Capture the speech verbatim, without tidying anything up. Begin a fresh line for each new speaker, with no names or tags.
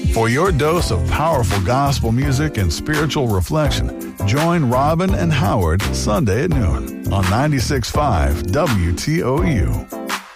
For your dose of powerful gospel music and spiritual reflection, join Robin and Howard Sunday at noon on ninety-six point five W T O U.